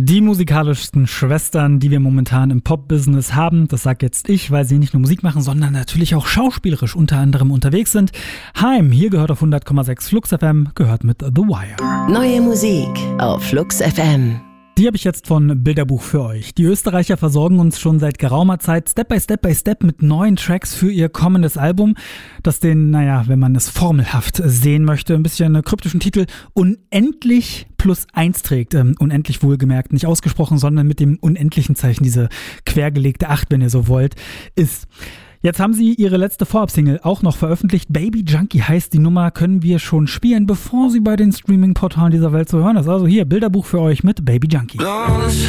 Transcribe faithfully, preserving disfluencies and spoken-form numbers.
Die musikalischsten Schwestern, die wir momentan im Pop-Business haben, das sag jetzt ich, weil sie nicht nur Musik machen, sondern natürlich auch schauspielerisch unter anderem unterwegs sind. Heim, hier gehört auf hundert Komma sechs Flux F M, gehört mit The Wire. Neue Musik auf Flux F M. Die habe ich jetzt von Bilderbuch für euch. Die Österreicher versorgen uns schon seit geraumer Zeit Step by Step by Step mit neuen Tracks für ihr kommendes Album, das den, naja, wenn man es formelhaft sehen möchte, ein bisschen einen kryptischen Titel Unendlich plus eins trägt. Ähm, unendlich wohlgemerkt, nicht ausgesprochen, sondern mit dem unendlichen Zeichen, diese quergelegte acht, wenn ihr so wollt, ist. Jetzt haben sie ihre letzte Vorab-Single auch noch veröffentlicht. Baby Junkie heißt die Nummer, können wir schon spielen, bevor sie bei den Streaming-Portalen dieser Welt zu hören ist. Also hier, Bilderbuch für euch mit Baby Junkie.